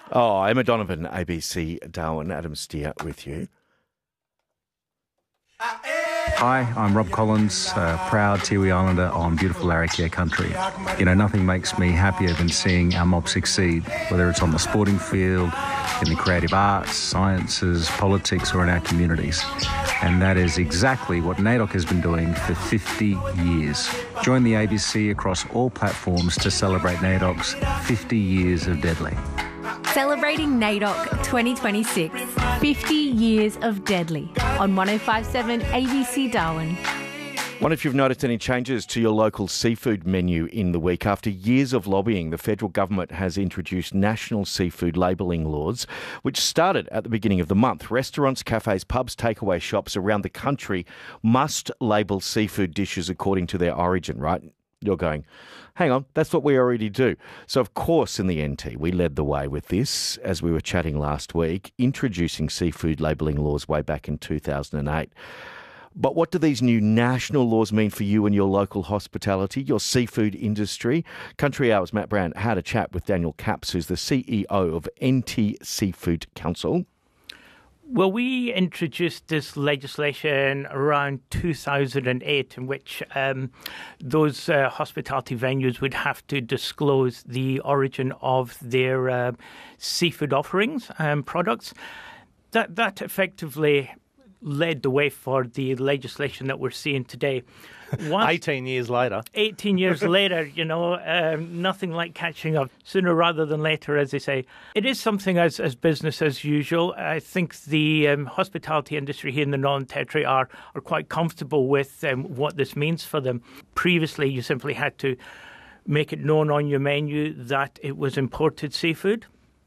Oh, Emma Donovan, ABC Darwin, Adam Steer with you. Hi, I'm Rob Collins, proud Tiwi Islander on beautiful Larrakia country. You know, nothing makes me happier than seeing our mob succeed, whether it's on the sporting field, in the creative arts, sciences, politics, or in our communities. And that is exactly what NAIDOC has been doing for 50 years. Join the ABC across all platforms to celebrate NAIDOC's 50 years of Deadly. Celebrating NAIDOC 2026, 50 years of Deadly on 105.7 ABC Darwin. Wonder if you've noticed any changes to your local seafood menu in the week. After years of lobbying, the federal government has introduced national seafood labelling laws, which started at the beginning of the month. Restaurants, cafes, pubs, takeaway shops around the country must label seafood dishes according to their origin, right? You're going, hang on, that's what we already do. So, of course, in the NT, we led the way with this, as we were chatting last week, introducing seafood labelling laws way back in 2008. But what do these new national laws mean for you and your local hospitality, your seafood industry? Country Hour's Matt Brown had a chat with Daniel Capps, who's the CEO of NT Seafood Council. Well, we introduced this legislation around 2008 in which those hospitality venues would have to disclose the origin of their seafood offerings and products. That effectively led the way for the legislation that we're seeing today. 18 years later. 18 years later, nothing like catching up sooner rather than later, as they say. It is something as business as usual. I think the hospitality industry here in the Northern Territory are quite comfortable with what this means for them. Previously, you simply had to make it known on your menu that it was imported seafood.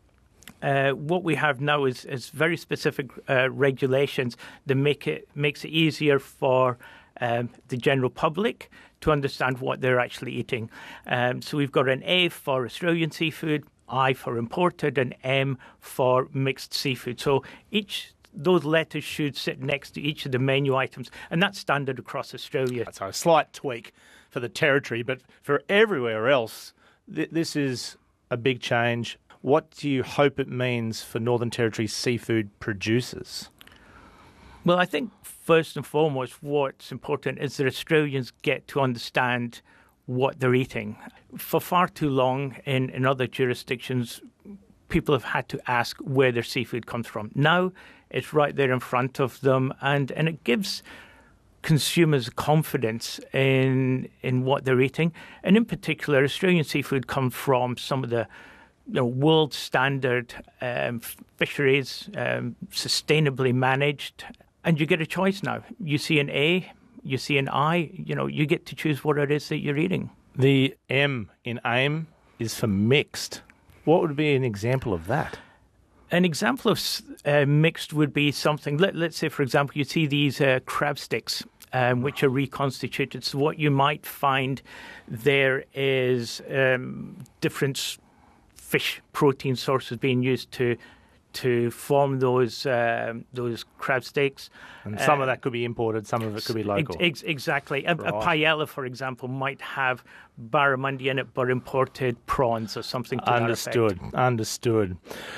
What we have now is very specific regulations that makes it easier for the general public to understand what they're actually eating. So we've got an A for Australian seafood, I for imported, and M for mixed seafood. So those letters should sit next to each of the menu items, and that's standard across Australia. So a slight tweak for the territory, but for everywhere else, this is a big change. What do you hope it means for Northern Territory seafood producers? Well, I think first and foremost, what's important is that Australians get to understand what they're eating. For far too long in other jurisdictions, people have had to ask where their seafood comes from. Now it's right there in front of them, and it gives consumers confidence in what they're eating. And in particular, Australian seafood comes from some of the world standard fisheries, sustainably managed. And you get a choice now. You see an A, you see an I, you get to choose what it is that you're eating. The M in AIM is for mixed. What would be an example of that? An example of mixed would be something, let's say, for example, you see these crab sticks, which are reconstituted. So what you might find there is different fish protein sources being used to form those crab steaks. And some of that could be imported, some of it could be local. Exactly. A paella, for example, might have barramundi in it, but imported prawns or something to that effect. Understood.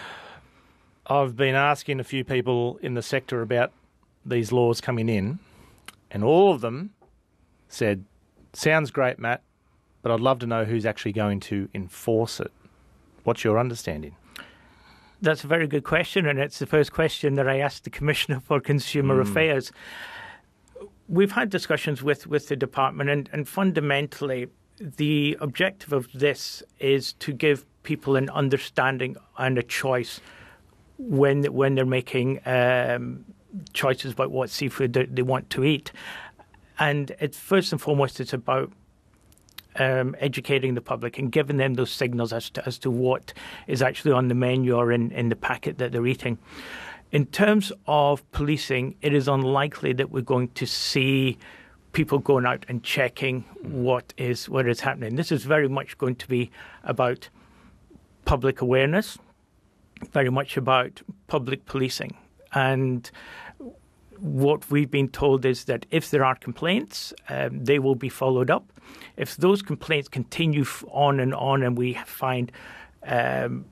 I've been asking a few people in the sector about these laws coming in, and all of them said, sounds great, Matt, but I'd love to know who's actually going to enforce it. What's your understanding? That's a very good question, and it's the first question that I asked the Commissioner for Consumer Affairs. We've had discussions with the department, and fundamentally, the objective of this is to give people an understanding and a choice when they're making choices about what seafood they want to eat. And first and foremost, it's about educating the public and giving them those signals as to what is actually on the menu or in the packet that they're eating. In terms of policing, it is unlikely that we're going to see people going out and checking what is happening. This is very much going to be about public awareness, very much about public policing. And what we've been told is that if there are complaints, they will be followed up. If those complaints continue on and we find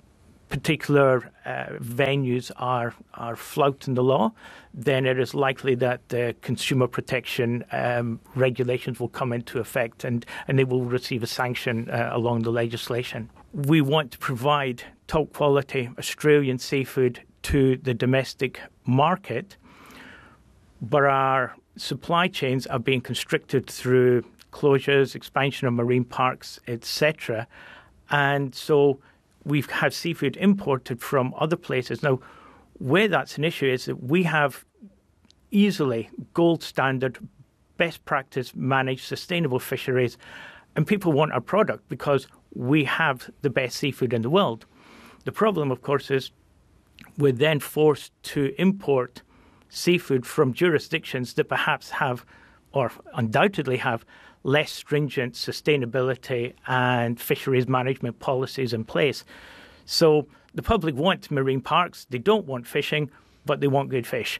particular venues are flouting the law, then it is likely that the consumer protection regulations will come into effect and they will receive a sanction along the legislation. We want to provide top quality Australian seafood to the domestic market, but our supply chains are being constricted through closures, expansion of marine parks, etc. And so we've had seafood imported from other places. Now, where that's an issue is that we have easily gold standard, best practice managed sustainable fisheries, and people want our product because we have the best seafood in the world. The problem, of course, is we're then forced to import seafood from jurisdictions that perhaps have, or undoubtedly have, less stringent sustainability and fisheries management policies in place. So the public want marine parks, they don't want fishing, but they want good fish.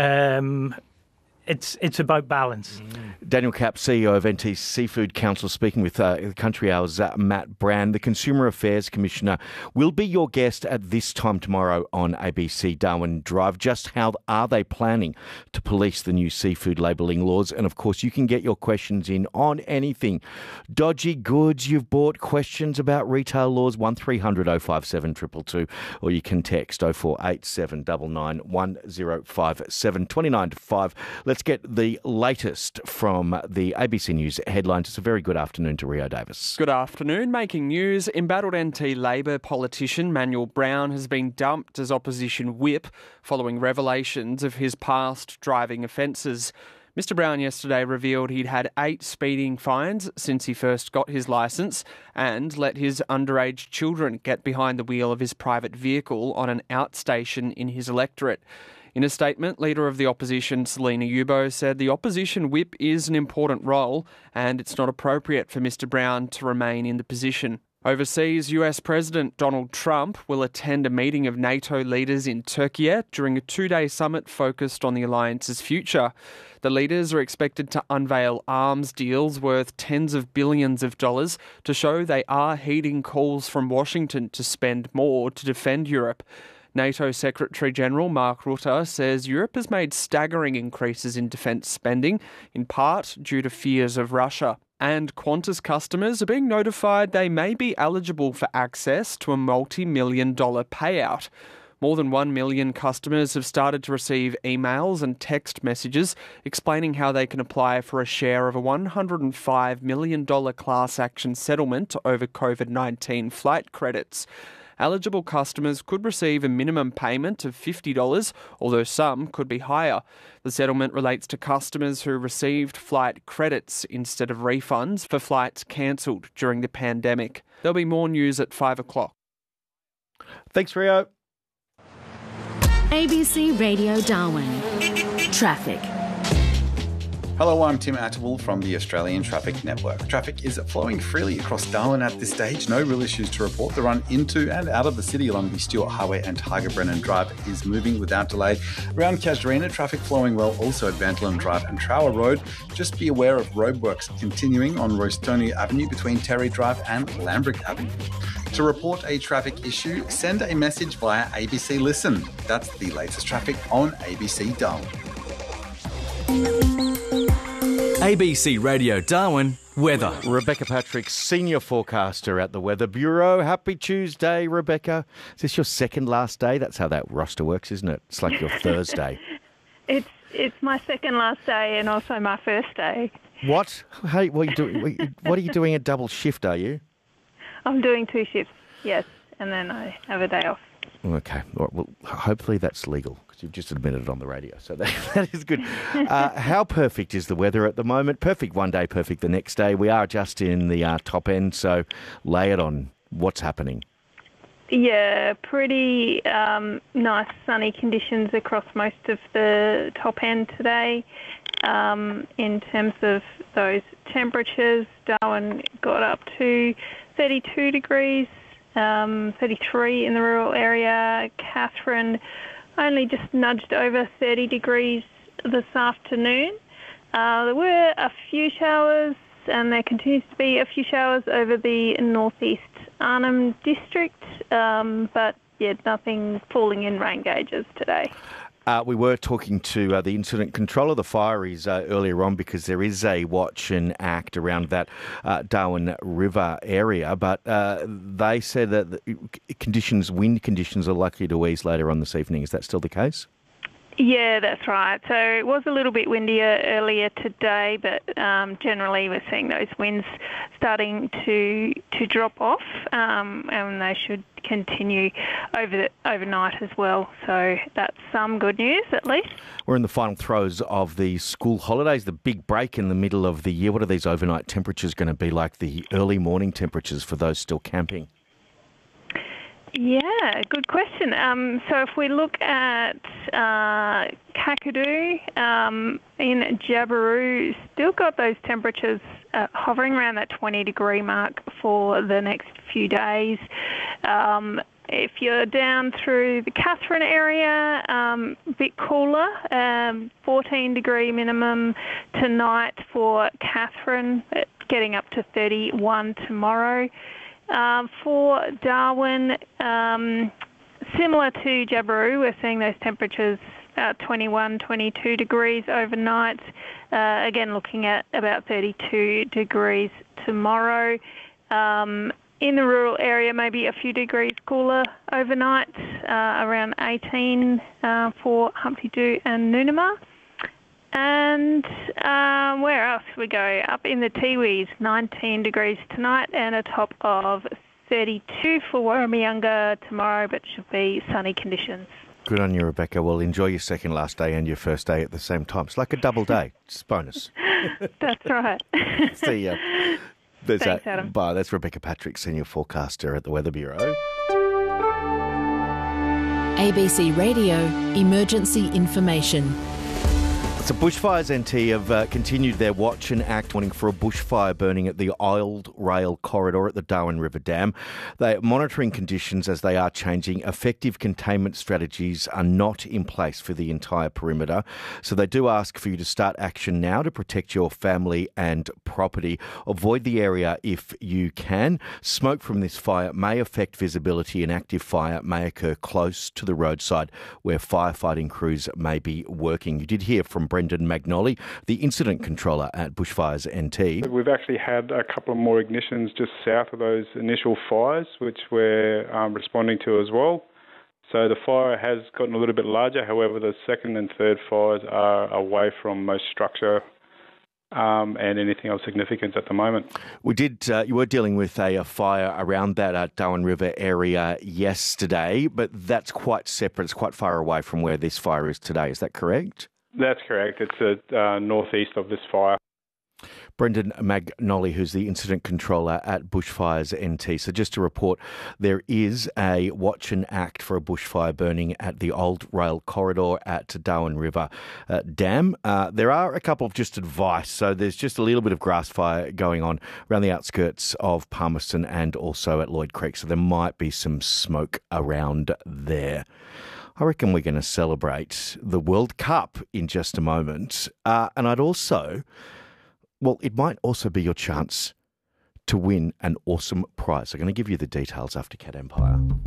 It's about balance. Daniel Capp, CEO of NT Seafood Council, speaking with Country Hour's Matt Brand. The Consumer Affairs Commissioner will be your guest at this time tomorrow on ABC Darwin Drive. Just how are they planning to police the new seafood labelling laws? And of course, you can get your questions in on anything. Dodgy goods you've bought, questions about retail laws, 1300 057 222, or you can text 0487 99 1057 29 to 5. Let's get the latest from the ABC News headlines. It's a very good afternoon to Rio Davis. Good afternoon. Making news, embattled NT Labor politician Manuel Brown has been dumped as opposition whip following revelations of his past driving offences. Mr Brown yesterday revealed he'd had 8 speeding fines since he first got his licence and let his underage children get behind the wheel of his private vehicle on an outstation in his electorate. In a statement, Leader of the Opposition, Selina Yubo, said the opposition whip is an important role and it's not appropriate for Mr Brown to remain in the position. Overseas, US President Donald Trump will attend a meeting of NATO leaders in Turkey during a 2-day summit focused on the alliance's future. The leaders are expected to unveil arms deals worth tens of billions of dollars to show they are heeding calls from Washington to spend more to defend Europe. NATO Secretary-General Mark Rutte says Europe has made staggering increases in defence spending, in part due to fears of Russia. And Qantas customers are being notified they may be eligible for access to a multi-million-dollar payout. More than 1 million customers have started to receive emails and text messages explaining how they can apply for a share of a $105 million class action settlement over COVID-19 flight credits. Eligible customers could receive a minimum payment of $50, although some could be higher. The settlement relates to customers who received flight credits instead of refunds for flights cancelled during the pandemic. There'll be more news at 5 o'clock. Thanks, Rio. ABC Radio Darwin. Traffic. Hello, I'm Tim Attawell from the Australian Traffic Network. Traffic is flowing freely across Darwin at this stage. No real issues to report. The run into and out of the city along the Stewart Highway and Tiger Brennan Drive is moving without delay. Around Casuarina, traffic flowing well also at Vantolin Drive and Trower Road. Just be aware of roadworks continuing on Rostonia Avenue between Terry Drive and Lambrick Avenue. To report a traffic issue, send a message via ABC Listen. That's the latest traffic on ABC Darwin. ABC Radio Darwin weather. Rebecca Patrick, senior forecaster at the Weather Bureau. Happy Tuesday, Rebecca. Is this your second last day? That's how that roster works, isn't it? It's like your Thursday. It's my second last day and also my first day. What? Hey, what are you doing? What are you doing a double shift? Are you? I'm doing 2 shifts, yes, and then I have a day off. Okay. Well, hopefully that's legal because you've just admitted it on the radio. So that is good. How perfect is the weather at the moment? Perfect one day, perfect the next day. We are just in the top end, so lay it on. What's happening? Yeah, pretty nice sunny conditions across most of the top end today. In terms of those temperatures, Darwin got up to 32 degrees. 33 in the rural area. Katherine only just nudged over 30 degrees this afternoon. There were a few showers and there continues to be a few showers over the northeast Arnhem district, but nothing falling in rain gauges today. We were talking to the incident controller, the fireys, earlier on, because there is a watch and act around that Darwin River area, but they said that the wind conditions are likely to ease later on this evening. Is that still the case? Yeah, that's right. So it was a little bit windier earlier today, but generally we're seeing those winds starting to drop off, and they should continue overnight as well. So that's some good news, at least. We're in the final throes of the school holidays, the big break in the middle of the year. What are these overnight temperatures going to be like, the early morning temperatures for those still camping? Yeah, good question. So if we look at Kakadu in Jabiru, still got those temperatures hovering around that 20-degree mark for the next few days. If you're down through the Katherine area, a bit cooler, 14-degree minimum tonight for Katherine, getting up to 31 tomorrow. For Darwin, similar to Jabiru, we're seeing those temperatures 21, 22 degrees overnight. Again, looking at about 32 degrees tomorrow. In the rural area, maybe a few degrees cooler overnight, around 18 for Humpty Doo and Noonamah. And where else we go? Up in the Tiwis, 19 degrees tonight and a top of 32 for Warramayunga tomorrow, but should be sunny conditions. Good on you, Rebecca. Well, enjoy your second last day and your first day at the same time. It's like a double day. It's a bonus. That's right. See ya. Thanks, Adam. Bye. That's Rebecca Patrick, Senior Forecaster at the Weather Bureau. ABC Radio Emergency Information. So bushfires NT have continued their watch and act, warning for a bushfire burning at the old rail corridor at the Darwin River Dam. They are monitoring conditions as they are changing. Effective containment strategies are not in place for the entire perimeter. So they do ask for you to start action now to protect your family and property. Avoid the area if you can. Smoke from this fire may affect visibility, and active fire may occur close to the roadside where firefighting crews may be working. You did hear from Brendan Magnoli, the incident controller at Bushfires NT. We've actually had a couple of more ignitions just south of those initial fires, which we're responding to as well. So the fire has gotten a little bit larger. However, the second and third fires are away from most structure and anything of significance at the moment. You were dealing with a fire around that Darwin River area yesterday, but that's quite separate. It's quite far away from where this fire is today. Is that correct? That's correct. It's northeast of this fire. Brendan Magnoli, who's the incident controller at Bushfires NT. So just to report, there is a watch and act for a bushfire burning at the old rail corridor at Darwin River Dam. There are a couple of just advice. So there's just a little bit of grass fire going on around the outskirts of Palmerston and also at Lloyd Creek. So there might be some smoke around there. I reckon we're going to celebrate the World Cup in just a moment. And it might also be your chance to win an awesome prize. I'm going to give you the details after Cat Empire.